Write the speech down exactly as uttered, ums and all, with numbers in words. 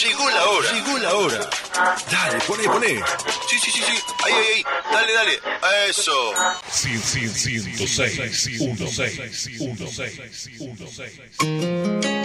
Llegó la hora. Llegó la hora. Dale, poné, poné. Sí, sí, sí, sí. Ahí, ahí, ahí. Dale, dale. Eso. ciento seis, ciento seis, ciento seis, ciento seis, ciento seis.